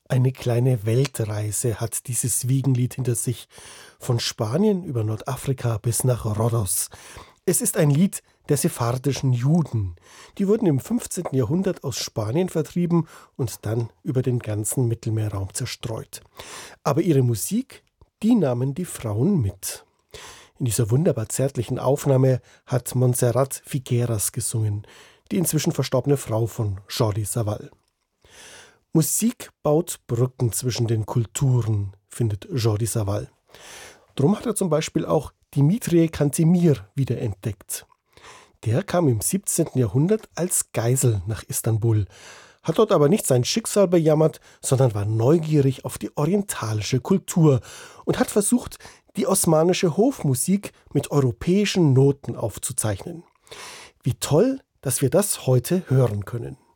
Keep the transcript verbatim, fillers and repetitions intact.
Eine kleine Weltreise hat dieses Wiegenlied hinter sich, von Spanien über Nordafrika bis nach Rhodos. Es ist ein Lied der sephardischen Juden. Die wurden im fünfzehnten. Jahrhundert aus Spanien vertrieben und dann über den ganzen Mittelmeerraum zerstreut. Aber ihre Musik, die nahmen die Frauen mit. In dieser wunderbar zärtlichen Aufnahme hat Montserrat Figueras gesungen, die inzwischen verstorbene Frau von Jordi Savall. Musik baut Brücken zwischen den Kulturen, findet Jordi Savall. Drum hat er zum Beispiel auch Dimitrie Cantemir wiederentdeckt. Der kam im siebzehnten. Jahrhundert als Geisel nach Istanbul, hat dort aber nicht sein Schicksal bejammert, sondern war neugierig auf die orientalische Kultur und hat versucht, die osmanische Hofmusik mit europäischen Noten aufzuzeichnen. Wie toll, dass wir das heute hören können.